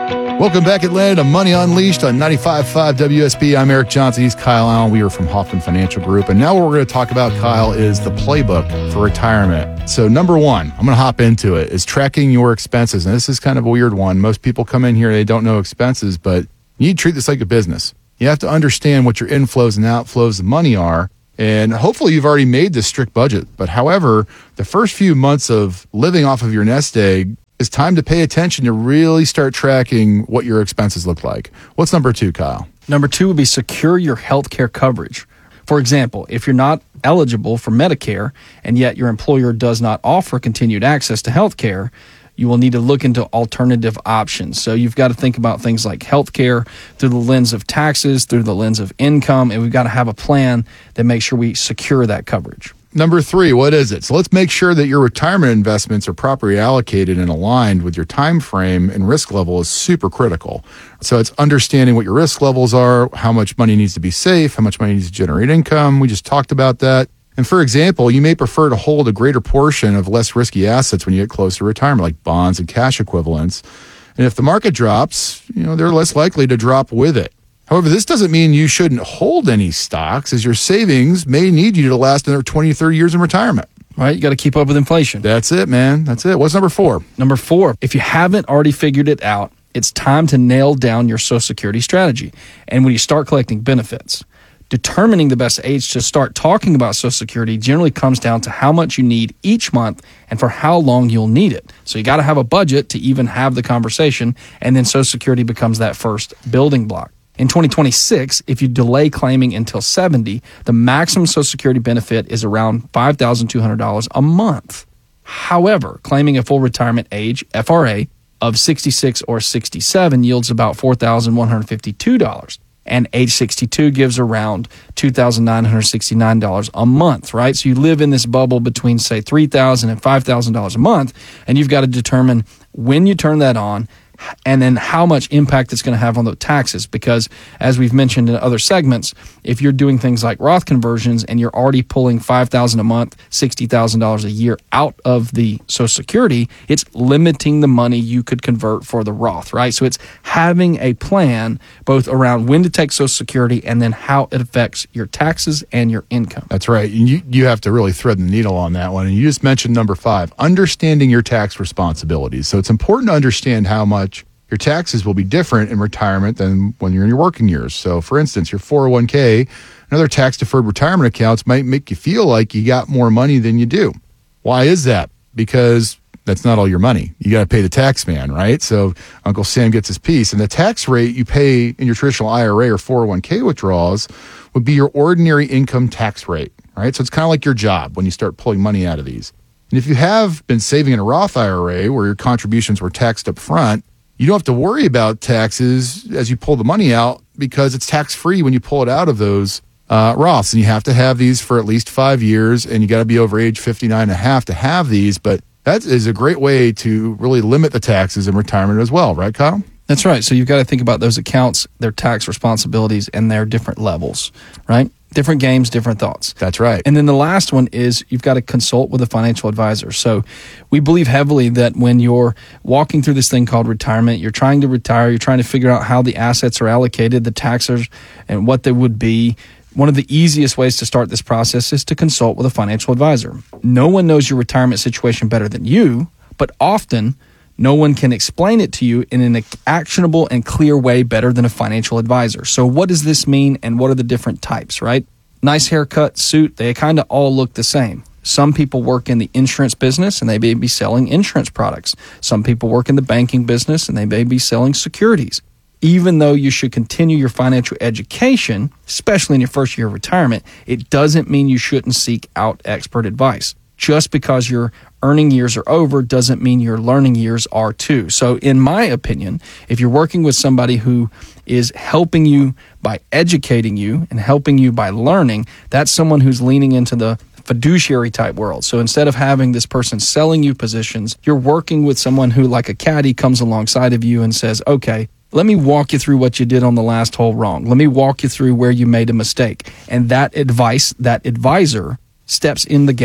Welcome back, Atlanta, to Money Unleashed on ninety-five point five W S B. I'm Eric Johnson. He's Kyle Allen. We are from Hoffman Financial Group. And now what we're going to talk about, Kyle, is the playbook for retirement. So number one, I'm going to hop into it, is tracking your expenses. And this is kind of a weird one. Most people come in here, they don't know expenses, but you need to treat this like a business. You have to understand what your inflows and outflows of money are. And hopefully you've already made this strict budget. But however, the first few months of living off of your nest egg, it's time to pay attention to really start tracking what your expenses look like. What's number two, Kyle? Number two would be secure your health care coverage. For example, if you're not eligible for Medicare and yet your employer does not offer continued access to health care, you will need to look into alternative options. So you've got to think about things like health care through the lens of taxes, through the lens of income, and we've got to have a plan that makes sure we secure that coverage. Number three, what is it? So let's make sure that your retirement investments are properly allocated and aligned with your time frame and risk level is super critical. So it's understanding what your risk levels are, how much money needs to be safe, how much money needs to generate income. We just talked about that. And for example, you may prefer to hold a greater portion of less risky assets when you get close to retirement, like bonds and cash equivalents. And if the market drops, you know, they're less likely to drop with it. However, this doesn't mean you shouldn't hold any stocks, as your savings may need you to last another twenty, thirty years in retirement. Right? You got to keep up with inflation. That's it, man. That's it. What's number four? Number four, if you haven't already figured it out, it's time to nail down your Social Security strategy. And when you start collecting benefits, determining the best age to start talking about Social Security generally comes down to how much you need each month and for how long you'll need it. So you got to have a budget to even have the conversation, and then Social Security becomes that first building block. In twenty twenty-six, if you delay claiming until seventy, the maximum Social Security benefit is around five thousand two hundred dollars a month. However, claiming a full retirement age, F R A, of sixty-six or sixty-seven yields about four thousand one hundred fifty-two dollars. And age sixty-two gives around two thousand nine hundred sixty-nine dollars a month, right? So you live in this bubble between, say, three thousand dollars and five thousand dollars a month, and you've got to determine when you turn that on, and then how much impact it's going to have on the taxes. Because as we've mentioned in other segments, if you're doing things like Roth conversions and you're already pulling five thousand dollars a month, sixty thousand dollars a year out of the Social Security, it's limiting the money you could convert for the Roth, right? So it's having a plan both around when to take Social Security and then how it affects your taxes and your income. That's right. You, you have to really thread the needle on that one. And you just mentioned number five, understanding your tax responsibilities. So it's important to understand how much your taxes will be different in retirement than when you're in your working years. So, for instance, your four oh one k and other tax-deferred retirement accounts might make you feel like you got more money than you do. Why is that? Because that's not all your money. You got to pay the tax man, right? So Uncle Sam gets his piece. And the tax rate you pay in your traditional I R A or four oh one k withdrawals would be your ordinary income tax rate, right? So it's kind of like your job when you start pulling money out of these. And if you have been saving in a Roth I R A where your contributions were taxed up front, you don't have to worry about taxes as you pull the money out because it's tax-free when you pull it out of those uh, Roths. And you have to have these for at least five years, and you got to be over age fifty-nine and a half to have these. But that is a great way to really limit the taxes in retirement as well, right, Kyle? That's right. So you've got to think about those accounts, their tax responsibilities, and their different levels, right? Different games, different thoughts. That's right. And then the last one is you've got to consult with a financial advisor. So we believe heavily that when you're walking through this thing called retirement, you're trying to retire, you're trying to figure out how the assets are allocated, the taxes, and what they would be. One of the easiest ways to start this process is to consult with a financial advisor. No one knows your retirement situation better than you, but often no one can explain it to you in an actionable and clear way better than a financial advisor. So what does this mean, and what are the different types, right? Nice haircut, suit, they kind of all look the same. Some people work in the insurance business and they may be selling insurance products. Some people work in the banking business and they may be selling securities. Even though you should continue your financial education, especially in your first year of retirement, it doesn't mean you shouldn't seek out expert advice. Just because your earning years are over doesn't mean your learning years are too. So in my opinion, if you're working with somebody who is helping you by educating you and helping you by learning, that's someone who's leaning into the fiduciary type world. So instead of having this person selling you positions, you're working with someone who, like a caddy, comes alongside of you and says, okay, let me walk you through what you did on the last hole wrong. Let me walk you through where you made a mistake. And that advice, that advisor steps in the gap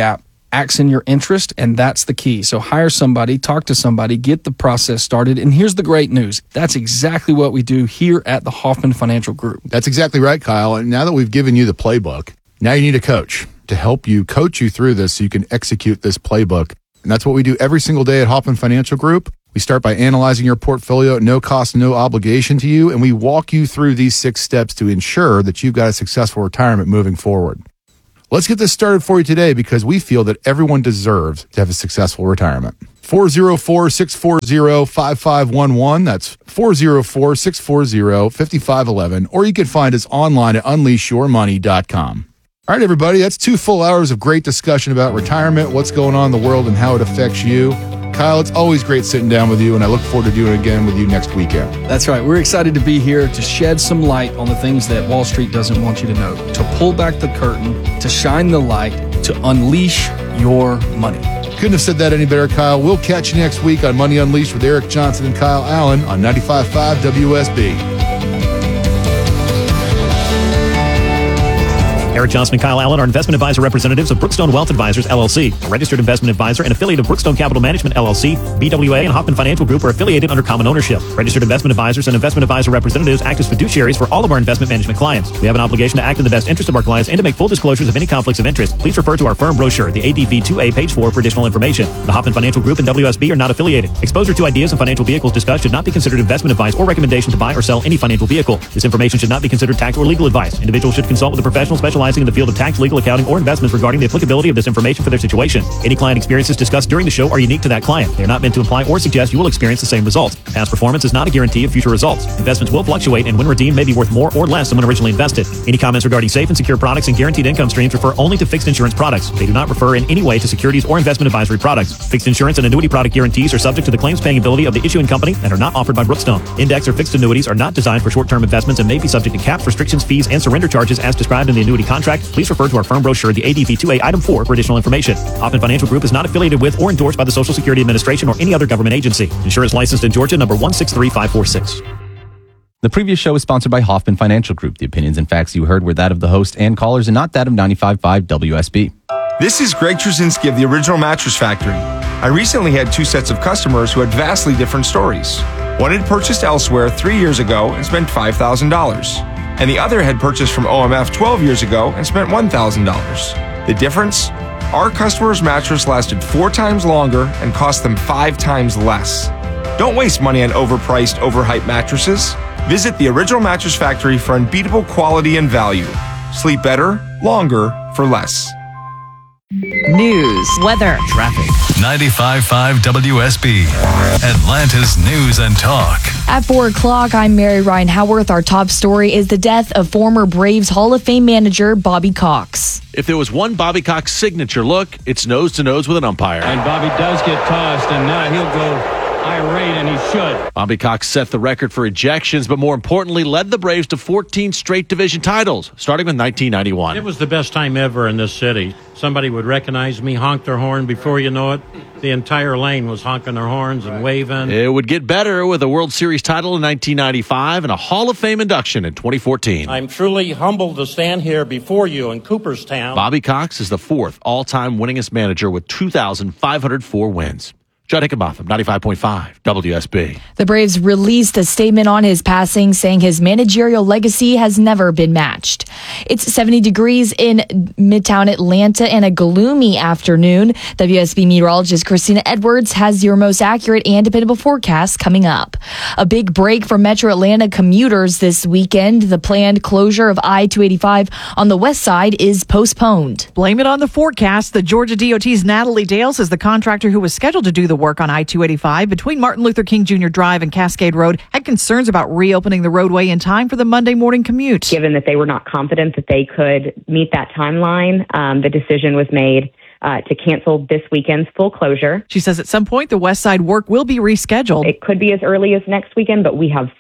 acts in your interest, and that's the key. So hire somebody, talk to somebody, get the process started. And here's the great news. That's exactly what we do here at the Hoffman Financial Group. That's exactly right, Kyle. And now that we've given you the playbook, now you need a coach to help you coach you through this so you can execute this playbook. And that's what we do every single day at Hoffman Financial Group. We start by analyzing your portfolio at no cost, no obligation to you, and we walk you through these six steps to ensure that you've got a successful retirement moving forward. Let's get this started for you today because we feel that everyone deserves to have a successful retirement. four oh four, six four zero, five five one one. That's four oh four, six four zero, five five one one. Or you can find us online at unleash your money dot com. All right, everybody, that's two full hours of great discussion about retirement, what's going on in the world, and how it affects you. Kyle, it's always great sitting down with you, and I look forward to doing it again with you next weekend. That's right. We're excited to be here to shed some light on the things that Wall Street doesn't want you to know, to pull back the curtain, to shine the light, to unleash your money. Couldn't have said that any better, Kyle. We'll catch you next week on Money Unleashed with Eric Johnson and Kyle Allen on ninety-five point five W S B. Eric Johnson and Kyle Allen are investment advisor representatives of Brookstone Wealth Advisors, L L C, a registered investment advisor and affiliate of Brookstone Capital Management, L L C. B W A and Hoffman Financial Group are affiliated under common ownership. Registered investment advisors and investment advisor representatives act as fiduciaries for all of our investment management clients. We have an obligation to act in the best interest of our clients and to make full disclosures of any conflicts of interest. Please refer to our firm brochure, the A D V two A, page four, for additional information. The Hoffman Financial Group and W S B are not affiliated. Exposure to ideas and financial vehicles discussed should not be considered investment advice or recommendation to buy or sell any financial vehicle. This information should not be considered tax or legal advice. Individuals should consult with a professional specializing in the field of tax, legal, accounting, or investments regarding the applicability of this information for their situation. Any client experiences discussed during the show are unique to that client. They are not meant to imply or suggest you will experience the same results. Past performance is not a guarantee of future results. Investments will fluctuate and when redeemed may be worth more or less than when originally invested. Any comments regarding safe and secure products and guaranteed income streams refer only to fixed insurance products. They do not refer in any way to securities or investment advisory products. Fixed insurance and annuity product guarantees are subject to the claims paying ability of the issuing company and are not offered by Brookstone. Index or fixed annuities are not designed for short-term investments and may be subject to caps, restrictions, fees, and surrender charges as described in the annuity contract. Please refer to our firm brochure, the A D V two A, item four, for additional information. Hoffman Financial Group is not affiliated with or endorsed by the Social Security Administration or any other government agency. Insurance licensed in Georgia, number one six three five four six. The previous show was sponsored by Hoffman Financial Group. The opinions and facts you heard were that of the host and callers and not that of ninety-five point five W S B. This is Greg Trzynski of the Original Mattress Factory. I recently had two sets of customers who had vastly different stories. One had purchased elsewhere three years ago and spent five thousand dollars, and the other had purchased from O M F twelve years ago and spent one thousand dollars. The difference? Our customer's mattress lasted four times longer and cost them five times less. Don't waste money on overpriced, overhyped mattresses. Visit the Original Mattress Factory for unbeatable quality and value. Sleep better, longer, for less. News, weather, traffic. ninety-five point five W S B, Atlanta's news and talk. At four o'clock, I'm Mary Ryan Howarth. Our top story is the death of former Braves Hall of Fame manager Bobby Cox. If there was one Bobby Cox signature look, it's nose to nose with an umpire. And Bobby does get tossed, and now he'll go irate, and he should. Bobby Cox set the record for ejections, but more importantly, led the Braves to fourteen straight division titles, starting with nineteen ninety-one. It was the best time ever in this city. Somebody would recognize me, honk their horn. Before you know it, the entire lane was honking their horns and waving. It would get better with a World Series title in nineteen ninety-five and a Hall of Fame induction in twenty fourteen. I'm truly humbled to stand here before you in Cooperstown. Bobby Cox is the fourth all-time winningest manager with two thousand five hundred four wins. Judd Hickenbotham, ninety-five point five W S B. The Braves released a statement on his passing saying his managerial legacy has never been matched. It's seventy degrees in Midtown Atlanta and a gloomy afternoon. W S B meteorologist Christina Edwards has your most accurate and dependable forecast coming up. A big break for Metro Atlanta commuters this weekend. The planned closure of I two eighty-five on the west side is postponed. Blame it on the forecast. The Georgia D O T's Natalie Dales is the contractor who was scheduled to do the work on I two eighty-five between Martin Luther King Junior Drive and Cascade Road, had concerns about reopening the roadway in time for the Monday morning commute. Given that they were not confident that they could meet that timeline, um, the decision was made uh, to cancel this weekend's full closure. She says at some point the west side work will be rescheduled. It could be as early as next weekend, but we have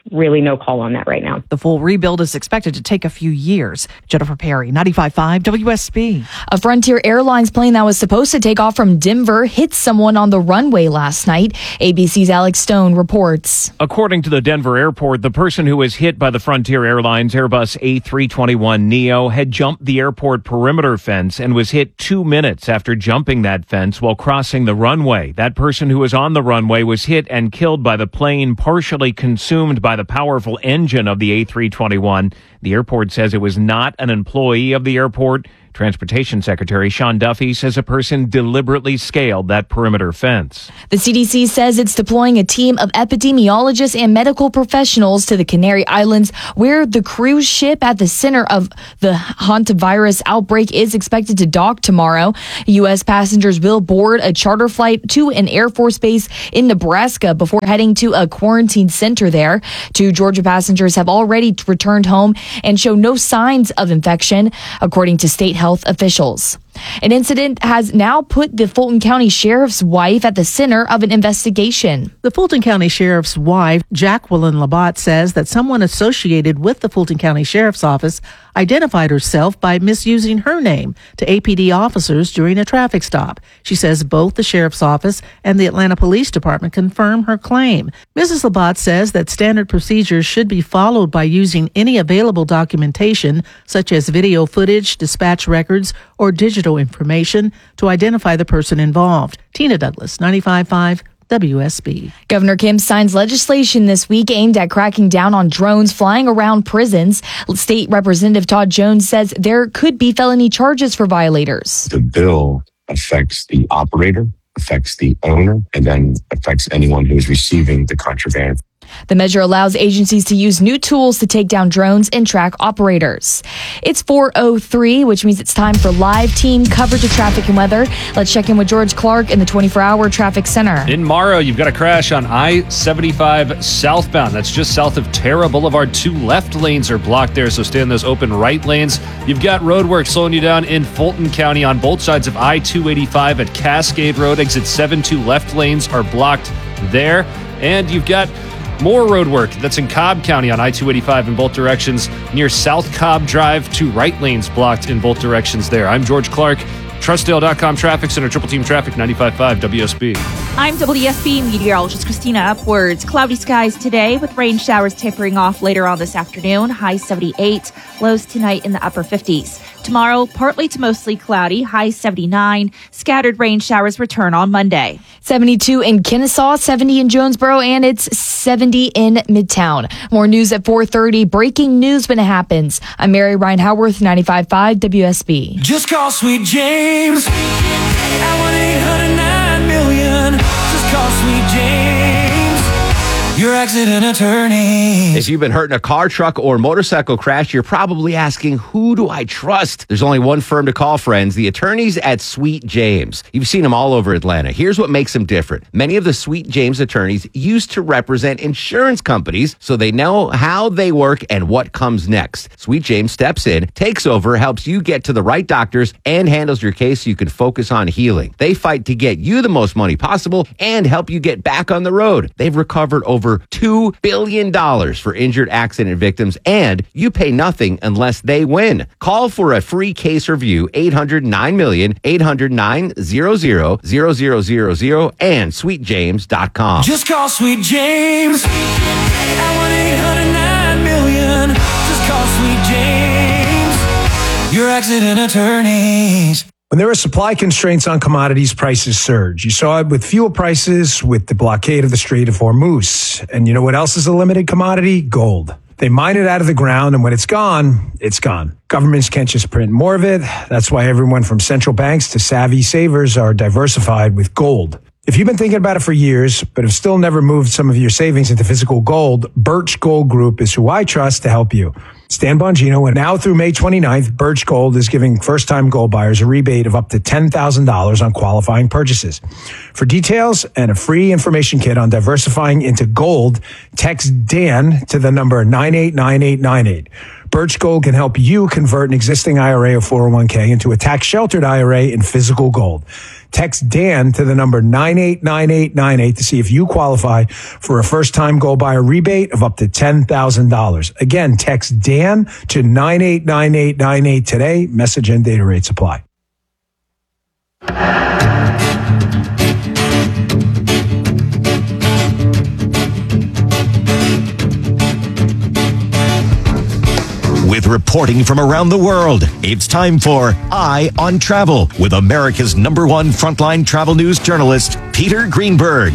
really no call on that right now. The full rebuild is expected to take a few years. Jennifer Perry, ninety-five point five W S B. A Frontier Airlines plane that was supposed to take off from Denver hit someone on the runway last night. A B C's Alex Stone reports. According to the Denver airport, the person who was hit by the Frontier Airlines Airbus A three twenty-one neo had jumped the airport perimeter fence and was hit two minutes after jumping that fence while crossing the runway. That person who was on the runway was hit and killed by the plane, partially consumed by the powerful engine of the A three twenty-one. The airport says it was not an employee of the airport. Transportation Secretary Sean Duffy says a person deliberately scaled that perimeter fence. The C D C says it's deploying a team of epidemiologists and medical professionals to the Canary Islands, where the cruise ship at the center of the hantavirus outbreak is expected to dock tomorrow. U S passengers will board a charter flight to an Air Force base in Nebraska before heading to a quarantine center there. Two Georgia passengers have already returned home and show no signs of infection, according to state health officials. An incident has now put the Fulton County Sheriff's wife at the center of an investigation. The Fulton County Sheriff's wife, Jacqueline Labatt, says that someone associated with the Fulton County Sheriff's Office identified herself by misusing her name to A P D officers during a traffic stop. She says both the Sheriff's Office and the Atlanta Police Department confirm her claim. Missus Labatt says that standard procedures should be followed by using any available documentation, such as video footage, dispatch records, or digital information to identify the person involved. Tina Douglas, ninety-five point five W S B. Governor Kemp signs legislation this week aimed at cracking down on drones flying around prisons. State Representative Todd Jones says there could be felony charges for violators. The bill affects the operator, affects the owner, and then affects anyone who is receiving the contraband. The measure allows agencies to use new tools to take down drones and track operators. It's four oh three, which means it's time for live team coverage of traffic and weather. Let's check in with George Clark in the twenty-four hour traffic center. In Morrow, you've got a crash on I seventy-five southbound. That's just south of Terra Boulevard. Two left lanes are blocked there, so stay in those open right lanes. You've got road work slowing you down in Fulton County on both sides of I two eighty-five at Cascade Road. Exit seven, two left lanes are blocked there. And you've got more road work that's in Cobb County on I two eighty-five in both directions near South Cobb Drive. Two right lanes blocked in both directions there. I'm George Clark. Trustdale dot com Traffic Center, Triple Team Traffic, ninety-five point five W S B. I'm W S B meteorologist Christina Upwards. Cloudy skies today with rain showers tapering off later on this afternoon. High seventy-eight, lows tonight in the upper fifties. Tomorrow, partly to mostly cloudy, high seventy-nine. Scattered rain showers return on Monday. seventy-two in Kennesaw, seventy in Jonesboro, and it's seventy in Midtown. More news at four thirty. Breaking news when it happens. I'm Mary Ryan Howarth, ninety-five point five W S B. Just call Sweet James at one eight hundred nine million. Just call Sweet James, your accident attorney. If you've been hurt in a car, truck, or motorcycle crash, you're probably asking, who do I trust? There's only one firm to call, friends, the attorneys at Sweet James. You've seen them all over Atlanta. Here's what makes them different. Many of the Sweet James attorneys used to represent insurance companies, so they know how they work and what comes next. Sweet James steps in, takes over, helps you get to the right doctors, and handles your case so you can focus on healing. They fight to get you the most money possible and help you get back on the road. They've recovered over two billion dollars for injured accident victims, and you pay nothing unless they win. Call for a free case review, eight hundred nine million, eight hundred nine hundred, zero zero zero zero, and sweet james dot com. Just call Sweet James at one eight hundred nine million. Just call Sweet James, your accident attorneys. When there are supply constraints on commodities, prices surge. You saw it with fuel prices, with the blockade of the Strait of Hormuz. And you know what else is a limited commodity? Gold. They mine it out of the ground, and when it's gone, it's gone. Governments can't just print more of it. That's why everyone from central banks to savvy savers are diversified with gold. If you've been thinking about it for years, but have still never moved some of your savings into physical gold, Birch Gold Group is who I trust to help you. Stan Bongino, and now through May twenty-ninth, Birch Gold is giving first-time gold buyers a rebate of up to ten thousand dollars on qualifying purchases. For details and a free information kit on diversifying into gold, text Dan to the number nine eight nine eight nine eight. Birch Gold can help you convert an existing I R A or four oh one k into a tax-sheltered I R A in physical gold. Text Dan to the number nine eight nine eight nine eight to see if you qualify for a first-time Go Buyer rebate of up to ten thousand dollars. Again, text Dan to nine eight nine eight nine eight today. Message and data rates apply. With reporting from around the world, it's time for Eye on Travel with America's number one frontline travel news journalist, Peter Greenberg.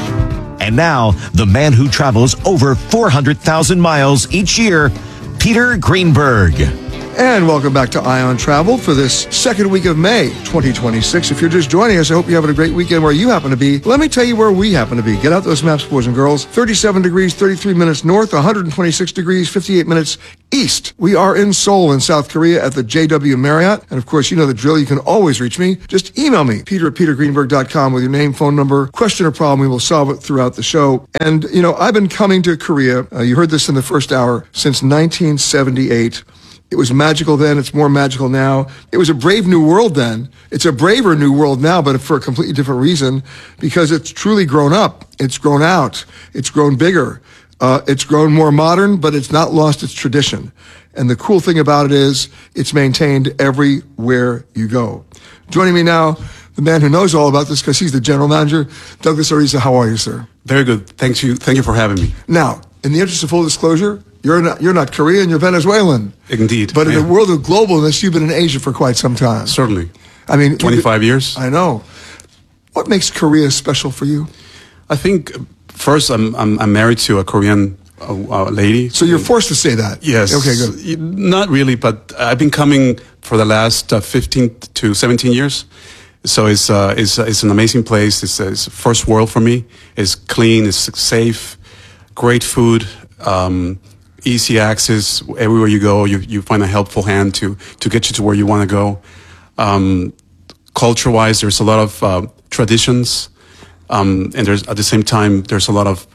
And now, the man who travels over four hundred thousand miles each year, Peter Greenberg. And welcome back to Eye on Travel for this second week of May twenty twenty-six. If you're just joining us, I hope you're having a great weekend where you happen to be. Let me tell you where we happen to be. Get out those maps, boys and girls. thirty-seven degrees, thirty-three minutes north, one hundred twenty-six degrees, fifty-eight minutes east. We are in Seoul in South Korea at the J W Marriott. And of course, you know the drill. You can always reach me. Just email me, peter at peter greenberg dot com with your name, phone number, question or problem. We will solve it throughout the show. And, you know, I've been coming to Korea. Uh, you heard this in the first hour since nineteen seventy-eight. It was magical then. It's more magical now. It was a brave new world then. It's a braver new world now, but for a completely different reason, because it's truly grown up. It's grown out. It's grown bigger. Uh, it's grown more modern, but it's not lost its tradition. And the cool thing about it is it's maintained everywhere you go. Joining me now, the man who knows all about this because he's the general manager, Douglas Ariza. How are you, sir? Very good. Thank you. Thank you for having me. Now, in the interest of full disclosure, You're not, you're not Korean, you're Venezuelan. Indeed. But in the world of globalness, you've been in Asia for quite some time. Certainly. I mean, twenty-five years. I know. What makes Korea special for you? I think, first, I'm, I'm, I'm married to a Korean uh, uh, lady. So you're forced to say that? Yes. Okay, good. Not really, but I've been coming for the last uh, fifteen to seventeen years. So it's, uh, it's, it's an amazing place. It's, it's first world for me. It's clean, it's safe, great food. Um, Easy access everywhere you go. You you find a helpful hand to to get you to where you want to go. Um, culture-wise, there's a lot of uh, traditions, um, and there's at the same time there's a lot of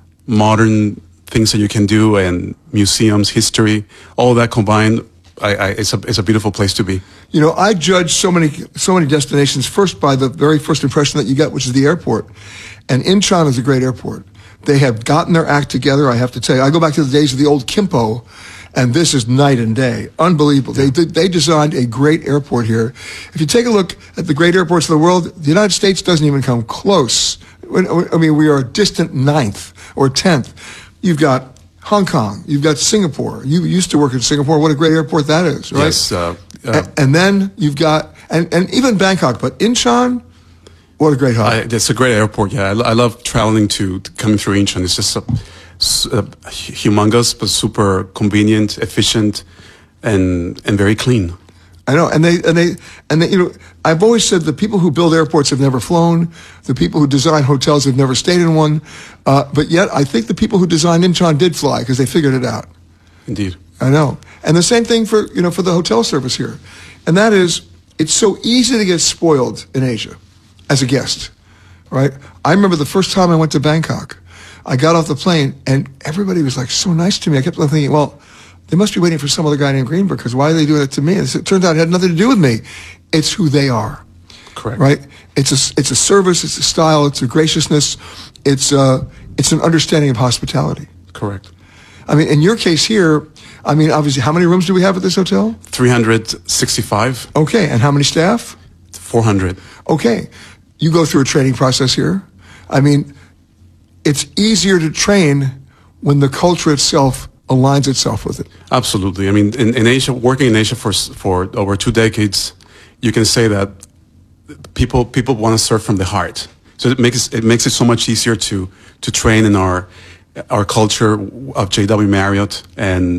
modern things that you can do, and museums, history, all of that combined. I, I, it's a it's a beautiful place to be. You know, I judge so many so many destinations first by the very first impression that you get, which is the airport. And Incheon is a great airport. They have gotten their act together, I have to tell you. I go back to the days of the old Kimpo, and this is night and day. Unbelievable. They they designed a great airport here. If you take a look at the great airports of the world, the United States doesn't even come close. I mean, we are a distant ninth or tenth. You've got Hong Kong. You've got Singapore. You used to work in Singapore. What a great airport that is, right? Yes. Uh, uh, and, and then you've got, and, and even Bangkok, but Incheon, what a great hub. I, it's a great airport, yeah. I, I love traveling to, to coming through Incheon. It's just a, a humongous, but super convenient, efficient, and and very clean. I know, and they and they and they, you know, I've always said the people who build airports have never flown. The people who design hotels have never stayed in one. Uh, but yet, I think the people who designed Incheon did fly because they figured it out. Indeed, I know, and the same thing for you know for the hotel service here, and that is it's so easy to get spoiled in Asia. As a guest, right? I remember the first time I went to Bangkok. I got off the plane, and everybody was like so nice to me. I kept on thinking, well, they must be waiting for some other guy named Greenberg, because why are they doing it to me? And it turns out it had nothing to do with me. It's who they are. Correct. Right? It's a, it's a service, it's a style, it's a graciousness, it's a, it's an understanding of hospitality. Correct. I mean, in your case here, I mean, obviously, how many rooms do we have at this hotel? three hundred sixty-five. Okay, and how many staff? four hundred. Okay. You go through a training process here. I mean, it's easier to train when the culture itself aligns itself with it. Absolutely. I mean, in, in Asia, working in Asia for for over two decades, you can say that people people want to serve from the heart. So it makes it makes it so much easier to to train in our our culture of J W Marriott, and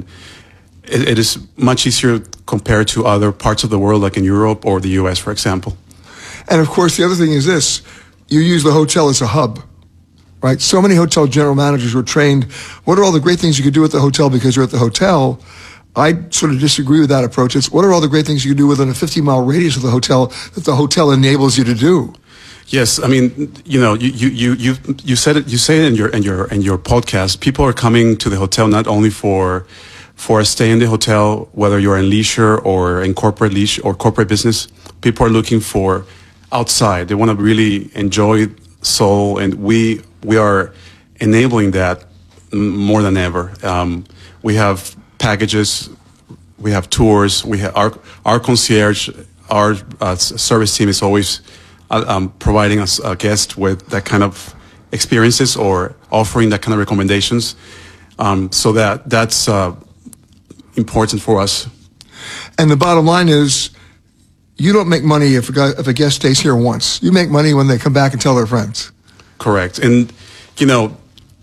it, it is much easier compared to other parts of the world, like in Europe or the U S, for example. And of course, the other thing is this, you use the hotel as a hub, right? So many hotel general managers were trained, what are all the great things you could do at the hotel because you're at the hotel? I sort of disagree with that approach. It's what are all the great things you can do within a fifty mile radius of the hotel that the hotel enables you to do? Yes, I mean, you know, you you you you, you said it. You say it in your in your in your podcast. People are coming to the hotel not only for for a stay in the hotel, whether you're in leisure or in corporate leisure or corporate business. People are looking for outside. They want to really enjoy Seoul, and we we are enabling that more than ever. Um, we have packages, we have tours, we have our our concierge, our uh, service team is always uh, um, providing us a guest with that kind of experiences or offering that kind of recommendations. Um, so that that's uh, important for us. And the bottom line is, you don't make money if a, guy, if a guest stays here once. You make money when they come back and tell their friends. Correct. And, you know,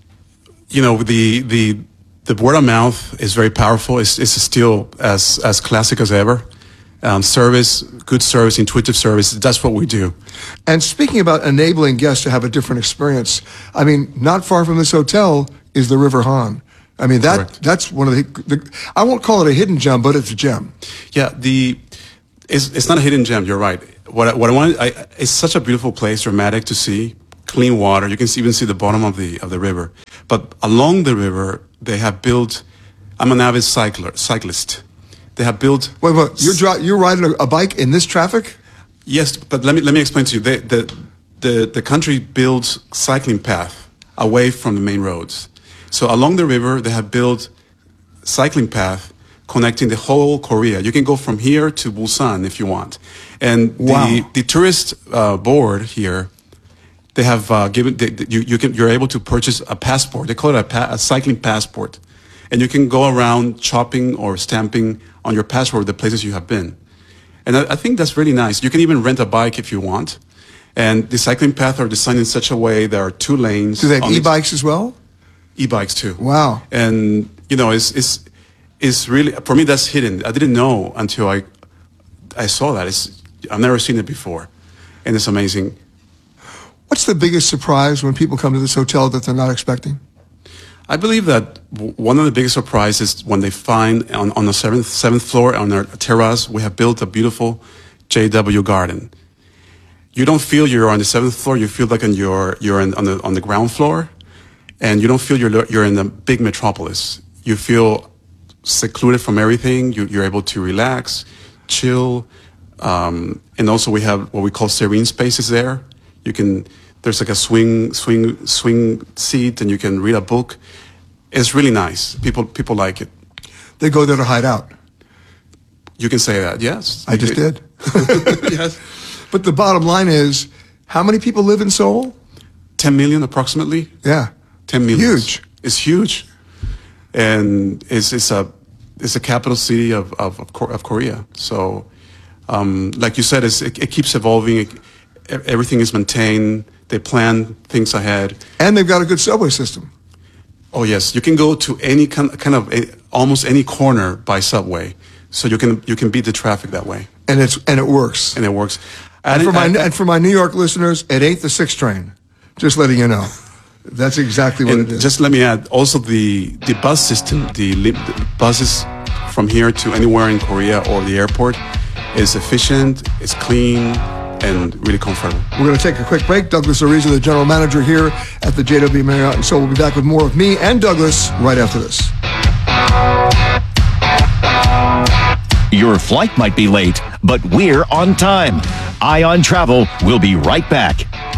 you know, the, the, the word of mouth is very powerful. It's, it's still as, as classic as ever. Um, service, good service, intuitive service, that's what we do. And speaking about enabling guests to have a different experience, I mean, not far from this hotel is the River Han. I mean, that Correct. That's one of the, the, I won't call it a hidden gem, but it's a gem. Yeah, the, it's, it's not a hidden gem, you're right. What I, what I want, I, it's such a beautiful place, dramatic to see. Clean water. You can see, even see the bottom of the of the river. But along the river, they have built. I'm an avid cycler, cyclist. They have built. Wait, wait. You're dri- you're riding a, a bike in this traffic? Yes, but let me let me explain to you. They, the the the country builds cycling path away from the main roads. So along the river, they have built cycling path connecting the whole Korea. You can go from here to Busan if you want. And wow. the the tourist uh, board here. They have uh, given they, you you can you're able to purchase a passport. They call it a, pa- a cycling passport, and you can go around chopping or stamping on your passport the places you have been. And I, I think that's really nice. You can even rent a bike if you want. And the cycling paths are designed in such a way there are two lanes. Do they have e-bikes as well? E-bikes too. Wow. And you know, it's it's it's really, for me, that's hidden. I didn't know until I I saw that. It's I've never seen it before, and it's amazing. What's the biggest surprise when people come to this hotel that they're not expecting? I believe that w- one of the biggest surprises when they find on, on the seventh seventh floor on our terrace, we have built a beautiful J W garden. You don't feel you're on the seventh floor. You feel like on your you're in, on the on the ground floor, and you don't feel you're you're in a big metropolis. You feel secluded from everything. You, you're able to relax, chill, um, and also we have what we call serene spaces there. You can. There's like a swing, swing, swing seat, and you can read a book. It's really nice. People, people like it. They go there to hide out. You can say that, yes. I just did. Yes. But the bottom line is, how many people live in Seoul? Ten million, approximately. Yeah. Ten million. Huge. It's huge, and it's it's a it's a capital city of of of, of Korea. So, um, like you said, it's, it, it keeps evolving. It, everything is maintained. They plan things ahead. And they've got a good subway system. Oh, yes. You can go to any kind, kind of, a, almost any corner by subway. So you can you can beat the traffic that way. And it's and it works. And it works. And, I, for, my, I, and for my New York listeners, it ain't the six train. Just letting you know. That's exactly what and it is. Just let me add, also the, the bus system, the, the buses from here to anywhere in Korea or the airport is efficient, it's clean, and really comfortable. We're going to take a quick break. Douglas Ariza, the general manager here at the J W Marriott, and so we'll be back with more of me and Douglas right after this. Your flight might be late, but we're on time. Ion Travel will be right back.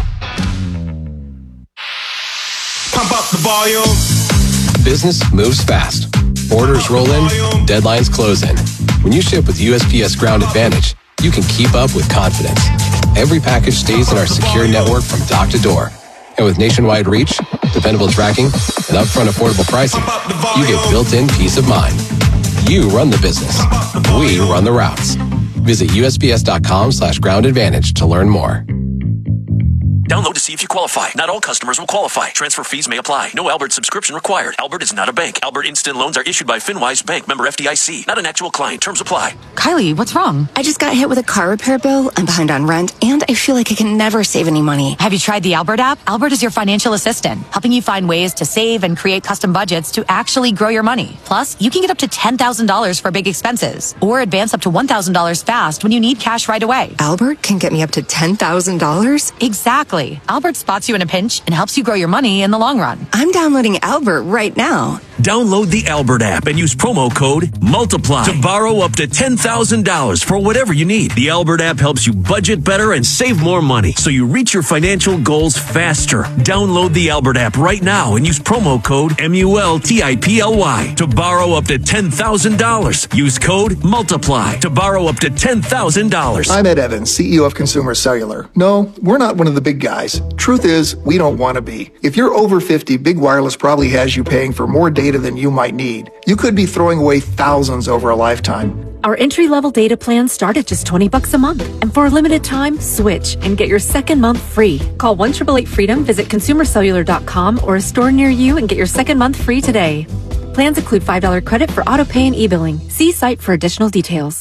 Pump up the volume. Business moves fast. Orders roll in, deadlines close in. When you ship with U S P S Ground Advantage, you can keep up with confidence. Every package stays in our secure network from dock to door. And with nationwide reach, dependable tracking, and upfront affordable pricing, you get built-in peace of mind. You run the business. We run the routes. Visit usps.com slash ground advantage to learn more. Download to see if you qualify. Not all customers will qualify. Transfer fees may apply. No Albert subscription required. Albert is not a bank. Albert Instant Loans are issued by FinWise Bank, member F D I C. Not an actual client. Terms apply. Kylie, what's wrong? I just got hit with a car repair bill. I'm behind on rent, and I feel like I can never save any money. Have you tried the Albert app? Albert is your financial assistant, helping you find ways to save and create custom budgets to actually grow your money. Plus, you can get up to ten thousand dollars for big expenses, or advance up to one thousand dollars fast when you need cash right away. Albert can get me up to ten thousand dollars? Exactly. Albert spots you in a pinch and helps you grow your money in the long run. I'm downloading Albert right now. Download the Albert app and use promo code MULTIPLY to borrow up to ten thousand dollars for whatever you need. The Albert app helps you budget better and save more money so you reach your financial goals faster. Download the Albert app right now and use promo code M U L T I P L Y to borrow up to ten thousand dollars. Use code MULTIPLY to borrow up to ten thousand dollars. I'm Ed Evans, C E O of Consumer Cellular. No, we're not one of the big guys. Truth is, we don't want to be. If you're over fifty, Big Wireless probably has you paying for more data than you might need. You could be throwing away thousands over a lifetime. Our entry-level data plans start at just twenty bucks a month. And for a limited time, switch and get your second month free. Call one eight eight eight freedom, visit consumer cellular dot com or a store near you and get your second month free today. Plans include five dollars credit for auto pay and e-billing. See site for additional details.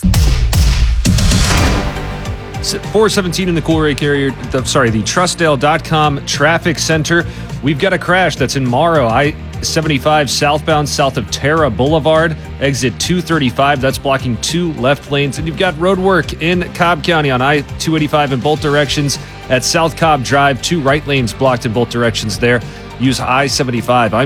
four seventeen in the Cool Ray Carrier, the, sorry, the Trustdale dot com traffic center. We've got a crash that's in Morrow, I seventy-five southbound south of Terra Boulevard, exit two thirty-five. That's blocking two left lanes. And you've got road work in Cobb County on I two eighty-five in both directions at South Cobb Drive. Two right lanes blocked in both directions there. Use I seventy-five. I'm